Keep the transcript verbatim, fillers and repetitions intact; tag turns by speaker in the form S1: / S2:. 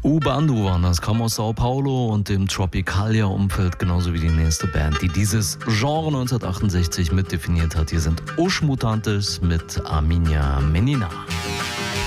S1: Ubando waren das, kam aus Sao Paulo und dem Tropicalia-Umfeld, genauso wie die nächste Band, die dieses Genre neunzehnhundertachtundsechzig mitdefiniert hat. Hier sind Os Mutantes mit A Minha Menina.